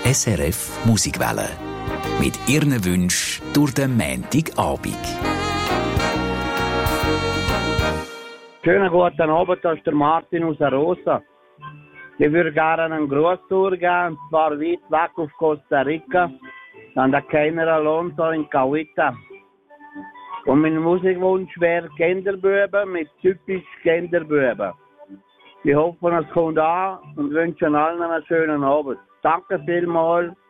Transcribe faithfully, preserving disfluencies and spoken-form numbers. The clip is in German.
S R F Musikwelle. Mit Ihren Wünschen durch den Montagabend. Schönen guten Abend, das ist der Martin aus der Rosa. Ich würde gerne einen Gruß durchgehen, und zwar weit weg auf Costa Rica, an der Kenner Alonso in Cahuita. Und mein Musikwunsch wäre Kinderbuben mit typisch Kinderbuben. Ich hoffe, es kommt an und wünsche allen einen schönen Abend. Danke vielmals.